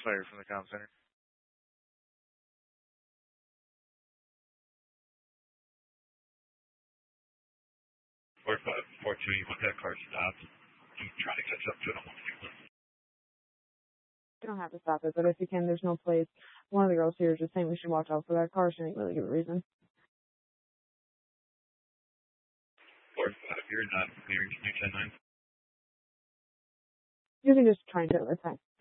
fire from the comm center. 4542, you want that car stopped? You trying to catch up to it on 151? You don't have to stop it, but if you can, there's no place. One of the girls here is just saying we should watch out for that car. She didn't really give a reason. 45, you're not clear. Can you 10-9? You can just try and do it. That's fine.